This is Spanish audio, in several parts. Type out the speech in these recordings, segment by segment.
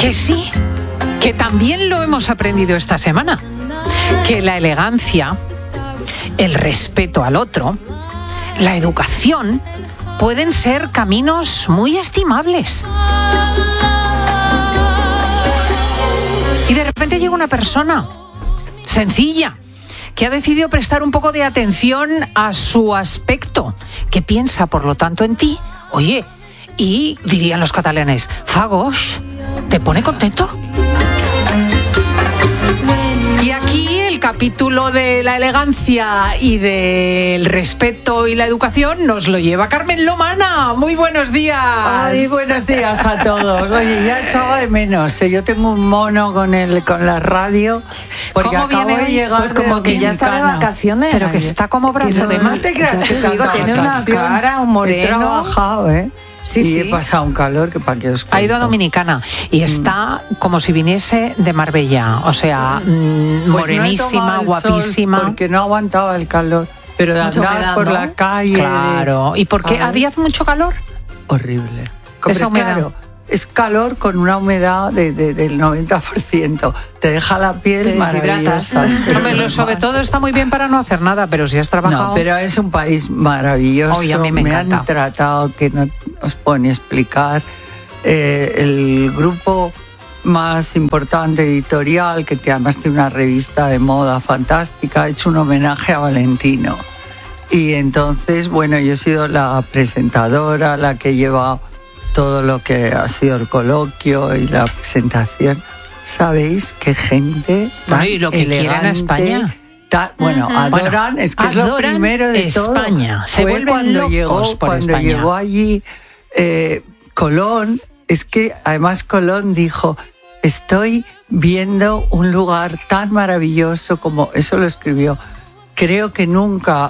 Que sí, que también lo hemos aprendido esta semana. Que la elegancia, el respeto al otro, la educación pueden ser caminos muy estimables. Y de repente llega una persona sencilla que ha decidido prestar un poco de atención a su aspecto, que piensa, por lo tanto, en ti. Oye, y dirían los catalanes, fagos, ¿te pone contento? Y aquí el capítulo de la elegancia y del respeto y la educación nos lo lleva Carmen Lomana. Muy buenos días. Ay, buenos días a todos. Oye, ya echaba de menos. Yo tengo un mono con la radio. Porque acabo de llegar, pues como que ya está de vacaciones. Pero que está como brazo de mar. No te creas que tiene una cara, un moreno. He trabajado, Sí, y sí. he pasado un calor que para que os cuento. Ha ido a Dominicana y está como si viniese de Marbella, o sea, morenísima, no guapísima. Porque no aguantaba el calor, pero de Mucha andar humedad, por ¿no? la calle. Claro, ¿y por qué había mucho calor? Horrible. Esa Hombre, humedad. claro, es calor con una humedad del 90%. Te deja la piel Te deshidratas. maravillosa. Pero Hombre, no sobre más. todo está muy bien para no hacer nada, pero si has trabajado... No, pero es un país maravilloso. Oye, a mí me encanta. Han tratado, que no os puedo ni explicar, el grupo más importante editorial, que además tiene una revista de moda fantástica, ha hecho un homenaje a Valentino. Y entonces, bueno, yo he sido la presentadora, la que lleva todo lo que ha sido el coloquio y la presentación. ¿Sabéis qué gente tan Bueno, y lo que quieren a elegante, España. Bueno, adoran, Bueno, es que es lo adoran primero de todo. España. Se Fue vuelven cuando locos por cuando España. llegó allí Colón, es que además Colón dijo, estoy viendo un lugar tan maravilloso como, eso lo escribió, creo que nunca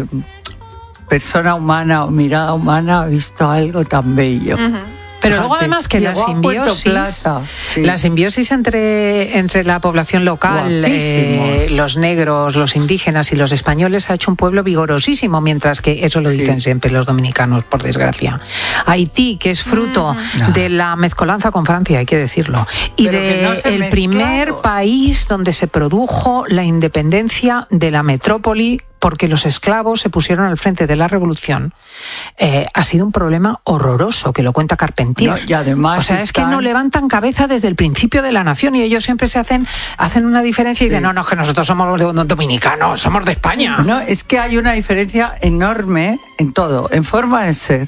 persona humana o mirada humana ha visto algo tan bello. Pero luego Fíjate, además que la llegó a Puerto simbiosis, Plata, sí. la simbiosis entre la población local, Guapísimos. los negros, los indígenas y los españoles ha hecho un pueblo vigorosísimo, mientras que eso lo dicen siempre los dominicanos, por desgracia. Haití, que es fruto de la mezcolanza con Francia, hay que decirlo, y Pero que no se el mezclaron. primer país donde se produjo la independencia de la metrópoli, porque los esclavos se pusieron al frente de la revolución, ha sido un problema horroroso, que lo cuenta Carpentier. No, y además o sea, es que no levantan cabeza desde el principio de la nación y ellos siempre se hacen una diferencia y dicen, no, es que nosotros somos dominicanos, somos de España. No, es que hay una diferencia enorme en todo, en forma de ser,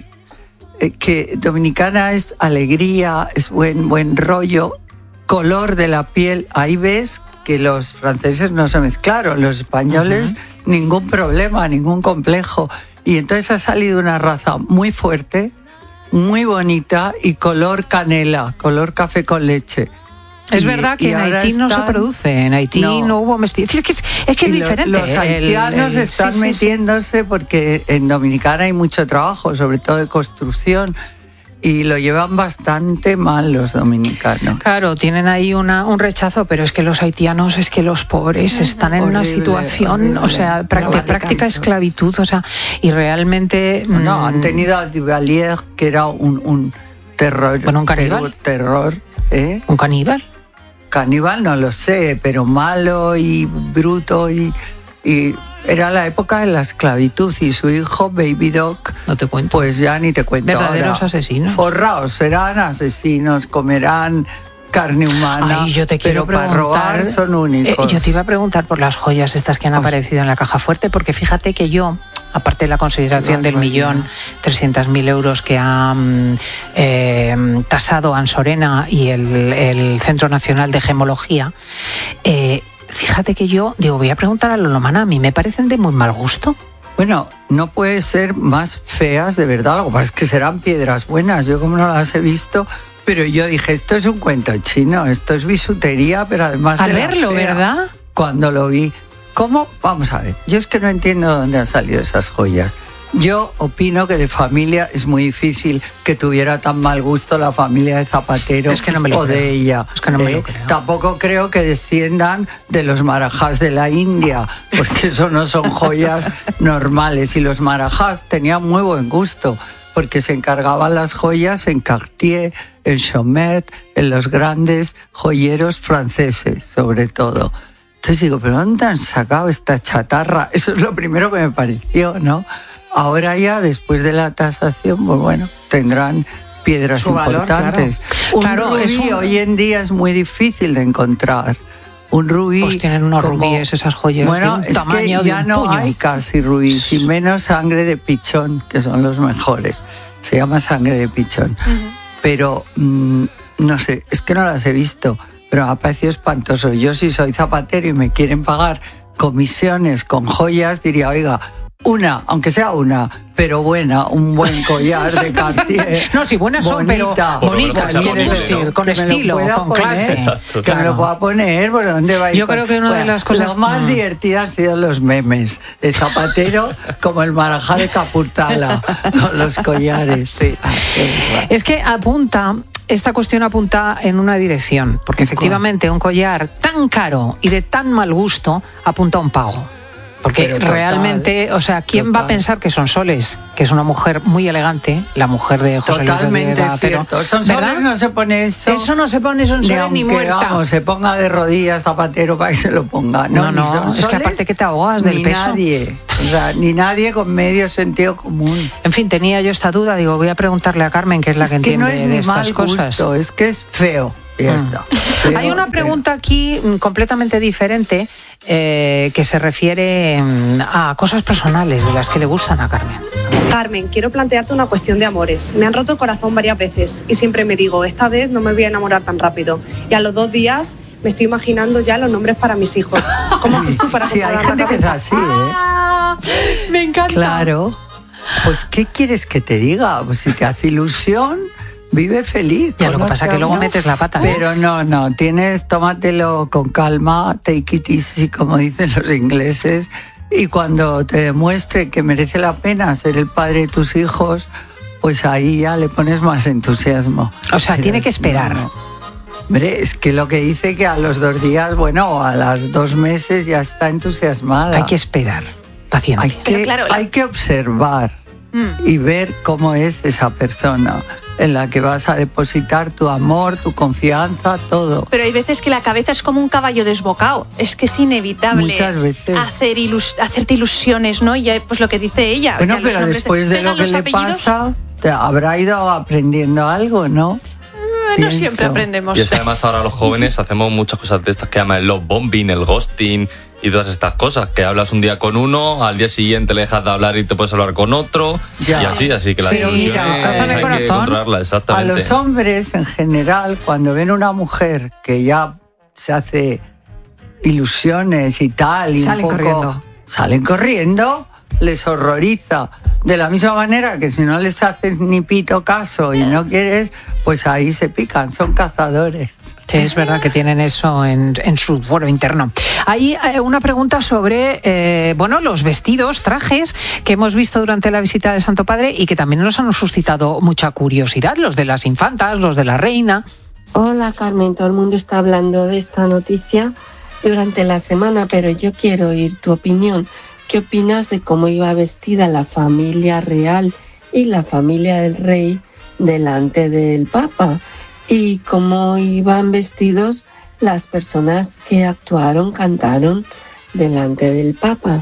que dominicana es alegría, es buen rollo, color de la piel, ahí ves que los franceses no se mezclaron, los españoles ningún problema, ningún complejo, y entonces ha salido una raza muy fuerte, muy bonita y color canela, color café con leche. Es verdad que en Haití no se produce, en Haití no hubo mestizaje. Es que es diferente. Los haitianos están metiéndose porque en Dominicana hay mucho trabajo, sobre todo de construcción, y lo llevan bastante mal los dominicanos. Claro, tienen ahí un rechazo, pero es que los haitianos, es que los pobres están en una situación, o sea, práctica esclavitud, o sea, y realmente... No, han tenido a Duvalier, que era un terror. Bueno, un caníbal. ¿Un caníbal? Caníbal no lo sé, pero malo y bruto y era la época de la esclavitud y su hijo, Baby Doc, no te cuento. Pues ya ni te cuento. Verdaderos ahora. Asesinos. Forraos, serán asesinos, comerán carne humana, Ay, yo te quiero pero para robar son únicos. Yo te iba a preguntar por las joyas estas que han aparecido en la caja fuerte, porque fíjate que yo, aparte de la consideración del 1.300.000 euros que ha tasado Ansorena y el Centro Nacional de Gemología, fíjate que yo digo, voy a preguntar a Lomana, a mí me parecen de muy mal gusto. Bueno, no puede ser más feas, de verdad. Lo que pasa es que serán piedras buenas. Yo como no las he visto, pero yo dije, esto es un cuento chino, esto es bisutería, pero además al de verlo, fea. ¿Verdad? Cuando lo vi. ¿Cómo? Vamos a ver. Yo es que no entiendo dónde han salido esas joyas. Yo opino que de familia es muy difícil que tuviera tan mal gusto la familia de Zapatero o de ella. Es que no me lo creo. Tampoco creo que desciendan de los marajás de la India, porque eso no son joyas normales. Y los marajás tenían muy buen gusto. porque se encargaban las joyas en Cartier, en Chaumet, en los grandes joyeros franceses, sobre todo. Entonces digo, ¿pero dónde han sacado esta chatarra? Eso es lo primero que me pareció, ¿no? Ahora ya, después de la tasación, pues bueno, tendrán piedras su importantes. Valor, claro. Un rubí hoy en día es muy difícil de encontrar. Un rubí... Pues tienen unos rubíes esas joyas, bueno, de un tamaño ya de un no puño. hay casi rubíes, y menos sangre de pichón, que son los mejores. Se llama sangre de pichón. Pero, no sé, es que no las he visto, pero me ha parecido espantoso. Yo, si soy zapatero y me quieren pagar comisiones con joyas, diría, oiga, una, aunque sea una, pero buena, un buen collar de Cartier. No, sí, buenas son, pero bonitas, quieres decir, con estilo, con clase. Exacto. Que me lo pueda poner, ¿por dónde va a ir? Yo creo que una de las cosas... Lo más divertido han sido los memes de Zapatero, como el Marajá de Capurtala, con los collares. Sí. Es que esta cuestión apunta en una dirección, porque efectivamente un collar tan caro y de tan mal gusto apunta a un pago. Porque total, realmente, o sea, ¿quién va a pensar que Sonsoles, que es una mujer muy elegante, la mujer de José Luis Totalmente Rodríguez, cierto. Sonsoles no se pone eso. Eso no se pone Sonsoles ni muerta. Vamos, se ponga de rodillas Zapatero para que se lo ponga. No, No, ni Sonsoles, es que aparte que te ahogas del peso. Nadie, o sea, ni nadie con medio sentido común. En fin, tenía yo esta duda, digo, voy a preguntarle a Carmen, que es la que entiende no es de ni estas mal cosas. Gusto, es que es feo. Ya está. Hay una pregunta aquí completamente diferente que se refiere a cosas personales de las que le gustan a Carmen. Carmen, quiero plantearte una cuestión de amores. Me han roto el corazón varias veces y siempre me digo, esta vez no me voy a enamorar tan rápido. Y a los 2 días me estoy imaginando ya los nombres para mis hijos. ¿Cómo haces tú para Sí, hay gente que es así, ¿eh? Me encanta. Claro. Pues, ¿qué quieres que te diga? Pues si te hace ilusión, vive feliz. Ya, lo que pasa es que luego metes la pata. Pero no, tómatelo con calma, take it easy, como dicen los ingleses, y cuando te demuestre que merece la pena ser el padre de tus hijos, pues ahí ya le pones más entusiasmo. O sea, tiene que esperar. No. Hombre, es que lo que dice que a los 2 días, bueno, a los 2 meses ya está entusiasmada. Hay que esperar, paciencia. Hay que observar y ver cómo es esa persona en la que vas a depositar tu amor, tu confianza, todo. Pero hay veces que la cabeza es como un caballo desbocado. Es que es inevitable. Muchas veces. Hacerte ilusiones, ¿no? Y ya, pues lo que dice ella. Bueno, pero después de lo que le pasa, habrá ido aprendiendo algo, ¿no? No siempre aprendemos. Y es que además ahora los jóvenes hacemos muchas cosas de estas que llaman el love bombing, el ghosting y todas estas cosas, que hablas un día con uno, al día siguiente le dejas de hablar y te puedes hablar con otro, ya. y así que las ilusiones hay que controlarlas, exactamente. A los hombres en general, cuando ven una mujer que ya se hace ilusiones y tal, y salen corriendo, les horroriza. De la misma manera que si no les haces ni pito caso y no quieres, pues ahí se pican, son cazadores. Sí, es verdad que tienen eso en su fuero interno. Hay una pregunta sobre los vestidos, trajes que hemos visto durante la visita del Santo Padre y que también nos han suscitado mucha curiosidad, los de las infantas, los de la reina. Hola Carmen, todo el mundo está hablando de esta noticia durante la semana, pero yo quiero oír tu opinión. ¿Qué opinas de cómo iba vestida la familia real y la familia del rey delante del Papa? Y cómo iban vestidos las personas que actuaron, cantaron delante del Papa.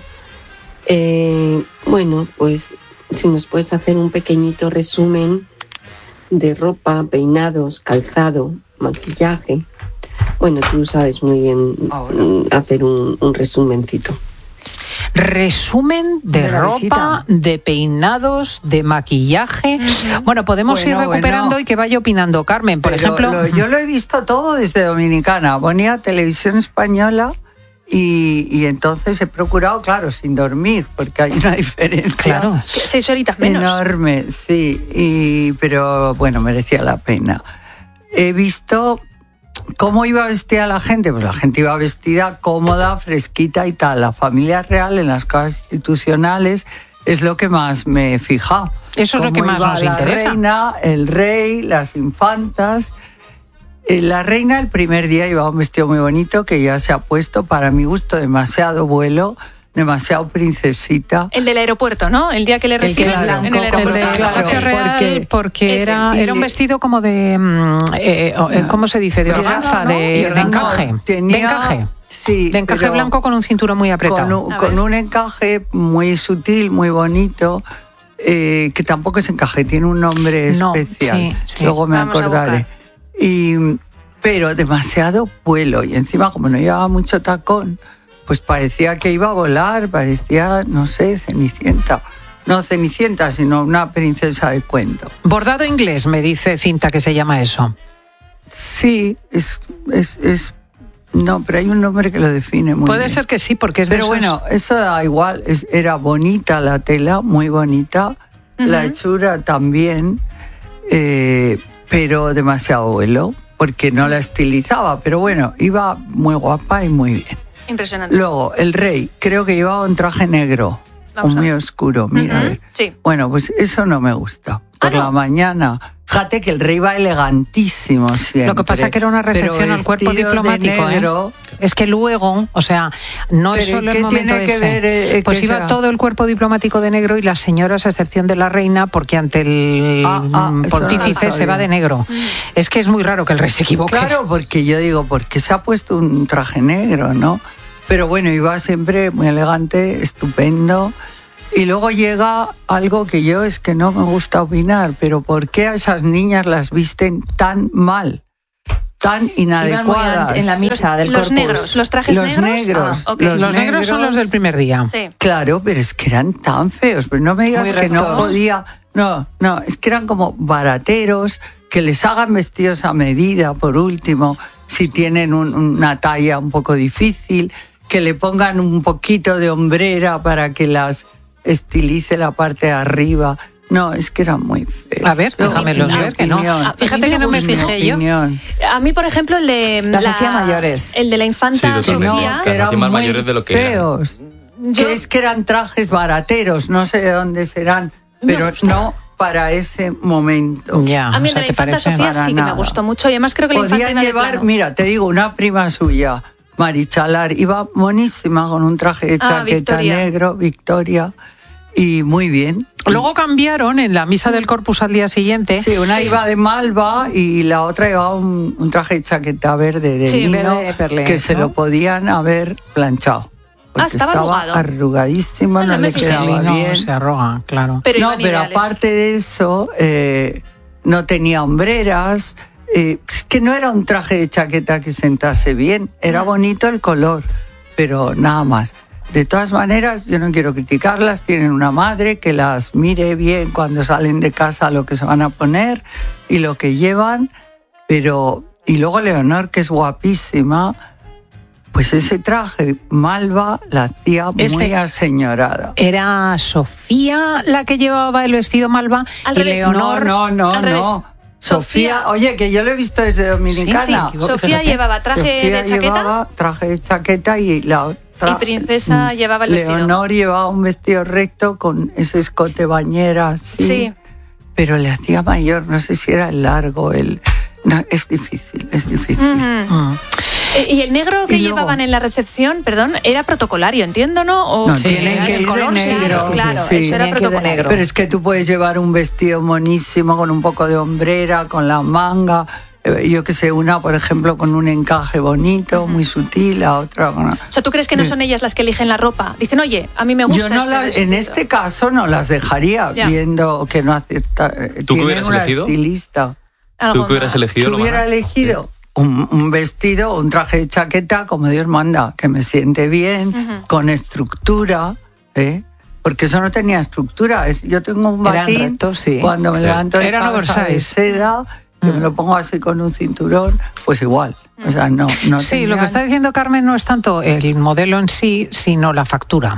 Bueno, pues si nos puedes hacer un pequeñito resumen de ropa, peinados, calzado, maquillaje. Bueno, tú sabes muy bien hacer un resumencito. Resumen de ropa, de peinados, de maquillaje. Bueno, podemos ir recuperando y que vaya opinando Carmen, por ejemplo. Yo lo he visto todo desde Dominicana. Ponía televisión española y entonces he procurado, claro, sin dormir, porque hay una diferencia. Claro. 6 horitas menos. Enorme, sí. Pero bueno, merecía la pena. He visto... ¿Cómo iba vestida la gente? Pues la gente iba vestida cómoda, fresquita y tal. La familia real en las casas institucionales es lo que más me he fijado. Eso es lo que más nos interesa. La reina, el rey, las infantas. La reina el primer día llevaba un vestido muy bonito que ya se ha puesto, para mi gusto, demasiado vuelo. demasiado princesita. El del aeropuerto, ¿no? El día que le reciben es blanco, en el El aeropuerto. de Claro, Jorge Real, porque ese. era un vestido como de, ¿cómo se dice? De Era, organza, ¿no? de encaje. De encaje. Sí, De encaje pero blanco con un cinturón muy apretado. con un encaje muy sutil, muy bonito, que tampoco es encaje, tiene un nombre No, especial. sí, sí. Luego me Vamos a acordaré. Pero demasiado vuelo, y encima como no llevaba mucho tacón, pues parecía que iba a volar, parecía, no sé, Cenicienta. No Cenicienta, sino una princesa de cuento. Bordado inglés, me dice Cinta que se llama eso. Sí, no, pero hay un nombre que lo define muy Puede bien. ser que sí, porque es de Pero esos- bueno, eso da igual, era bonita la tela, muy bonita, la hechura también, pero demasiado vuelo, porque no la estilizaba, pero bueno, iba muy guapa y muy bien. Impresionante. Luego, el rey, creo que llevaba un traje negro, Vamos a muy ver. oscuro, mira, a ver. Sí. Bueno, pues eso no me gusta. Por ¿no? la mañana. Fíjate que el rey va elegantísimo siempre. Lo que pasa que era una recepción pero al cuerpo vestido de diplomático, negro, Es que luego, o sea, no es Pero solo ¿qué el momento tiene que ese. ver, Pues que iba sea? todo el cuerpo diplomático de negro y las señoras, a excepción de la reina, porque ante el eso no lo pontífice se sabía. va de negro. Es que es muy raro que el rey se equivoque. Claro, porque yo digo, ¿por qué se ha puesto un traje negro, no? Pero bueno, iba siempre muy elegante, estupendo. Y luego llega algo que yo es que no me gusta opinar, pero ¿por qué a esas niñas las visten tan mal, tan Iban muy inadecuadas? en la misa del Los Corpus. negros, los trajes Los negros. negros, Ah, ok. Los negros son los del primer día. Sí. Claro, pero es que eran tan feos, pero no me digas Muy que no rectos. podía. No, es que eran como barateros, que les hagan vestidos a medida, por último, si tienen una talla un poco difícil, que le pongan un poquito de hombrera para que las estilice la parte de arriba. No, es que eran muy feos. A ver, déjamelos Mi ver, que no. opinión. Fíjate que no me Mi fijé yo. opinión. A mí, por ejemplo, el de La Sofía Mayores. El de la infanta Sí, totalmente. Sofía. Que Las eran hacían más muy mayores de lo que eran. feos. Yo- Que es que eran trajes barateros, no sé de dónde serán, pero no para ese momento. Ya, A mí o sea, el de la ¿te infanta parece? Sofía Para sí que me nada. gustó mucho y además creo que la infanta Podían iba de llevar, plano. mira, te digo, una prima suya, Marichalar, iba monísima con un traje de chaqueta Victoria. negro, Victoria, y muy bien. Luego cambiaron en la misa del Corpus al día siguiente. Sí, una iba de malva y la otra llevaba un traje de chaqueta verde de Sí, lino verde perlé, que se ¿no? lo podían haber planchado. Porque estaba arrugado. arrugadísimo, Ah, no no me le fijé. quedaba No, bien. se arroga, claro. Pero No, iban pero ideales. aparte de eso, no tenía hombreras. Es que no era un traje de chaqueta que sentase bien. Era bonito el color, pero nada más. De todas maneras, yo no quiero criticarlas. Tienen una madre que las mire bien cuando salen de casa lo que se van a poner y lo que llevan. Pero y luego Leonor, que es guapísima. Pues ese traje Malva la hacía muy aseñorada. Era Sofía la que llevaba el vestido malva Al y revés. Leonor. Al revés. Sofía, oye, que yo lo he visto desde Dominicana. Sí, Sofía fíjate. llevaba traje Sofía de chaqueta llevaba traje de chaqueta y la otra. y Princesa llevaba el vestido. Leonor llevaba un vestido recto con ese escote bañera así. Sí. Pero le hacía mayor, no sé si era el largo, no, es difícil, es difícil. Mm. Y el negro que Y luego- llevaban en la recepción, perdón, era protocolario, entiendo, ¿no? O No, Sí, tienen que el ir de color, sí, negro. Claro, claro, sí. eso era Tenían que ir de protocolario. negro. Pero es que tú puedes llevar un vestido monísimo con un poco de hombrera, con la manga. Yo que sé, una, por ejemplo, con un encaje bonito, muy sutil, la otra con... O sea, ¿tú crees que no son ellas las que eligen la ropa? Dicen, oye, a mí me gusta Yo no en vestido. este caso no las dejaría, Ya. viendo que no acepta. ¿Tú qué tienen hubieras una elegido? estilista. Algo ¿Tú que hubieras más. elegido? ¿Qué hubiera Romana? elegido? Un vestido, un traje de chaqueta, como Dios manda, que me siente bien, con estructura, ¿eh? Porque eso no tenía estructura. Yo tengo un Eran batín, rectos, sí. cuando me Sí. levanto de Eran casa de oversize. seda, que me lo pongo así con un cinturón, pues igual. O sea, no Sí, lo tenían- que está diciendo Carmen no es tanto el modelo en sí, sino la factura.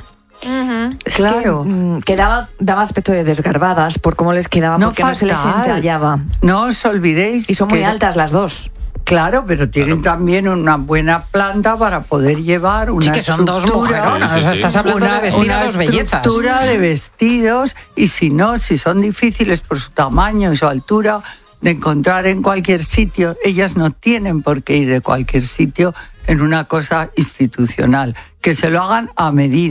Es Claro. que daba aspecto de desgarbadas por cómo les quedaba, No, porque no se les fatal. entallaba. No os olvidéis Y son muy que- altas las dos. Claro, pero tienen también una buena planta para poder llevar una Sí, que son dos estructura, mujeronas. Sí, sí, o sea, sí. estás hablando de vestir a una dos bellezas. estructura de vestidos, y si no, si son difíciles por su tamaño y su altura de encontrar en cualquier sitio, ellas no tienen por qué ir de cualquier sitio en una cosa institucional, que se lo hagan a medida,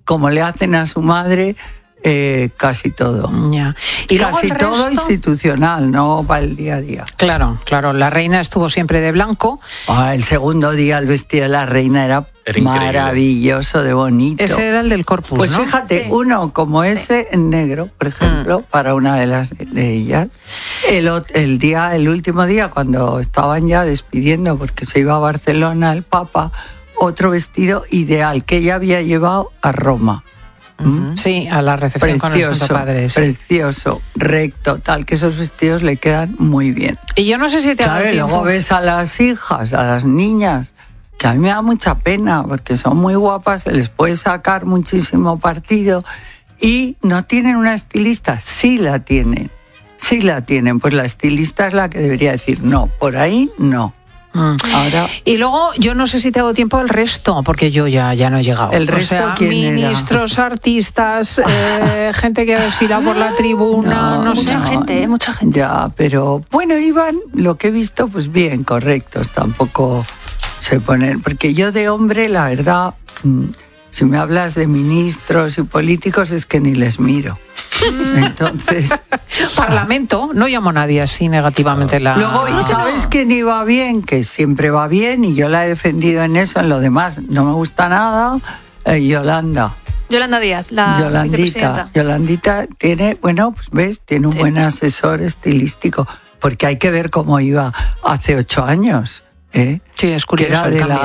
como le hacen a su madre, casi todo. Ya. Y luego Casi el todo resto, institucional, no para el día a día. Claro, la reina estuvo siempre de blanco. El segundo día el vestido de la reina era increíble. Maravilloso, de bonito. Ese era el del Corpus, Pues ¿no? fíjate, Sí. uno como ese en negro, por ejemplo, para una de ellas. El último día, cuando estaban ya despidiendo porque se iba a Barcelona el Papa, otro vestido ideal que ella había llevado a Roma. Sí, a la recepción con el Santo Padre. Sí. Precioso, recto, tal, que esos vestidos le quedan muy bien. Y yo no sé si te ha dado Claro, y tiempo. luego ves a las hijas, a las niñas, que a mí me da mucha pena porque son muy guapas, se les puede sacar muchísimo partido y no tienen una estilista. Sí la tienen, pues la estilista es la que debería decir no, por ahí no. Ahora, Y luego, yo no sé si te hago tiempo al resto, porque yo ya no he llegado. ¿El resto o sea, quién era? ministros, artistas, gente que ha desfilado por la tribuna, no sé. Mucha gente. ya, pero bueno, iban, lo que he visto, pues bien, correctos, tampoco se ponen, porque yo de hombre, la verdad, si me hablas de ministros y políticos es que ni les miro. Entonces, Parlamento, no llamo a nadie así negativamente la... luego, ¿y sabes quién iba bien? Que siempre va bien y yo la he defendido en eso, en lo demás no me gusta nada, Yolanda. Yolanda Díaz, la vicepresidenta. Yolandita tiene, bueno, pues ves, tiene un buen asesor estilístico, porque hay que ver cómo iba hace 8 años, ¿eh? Sí, es Que curioso era el de cambio.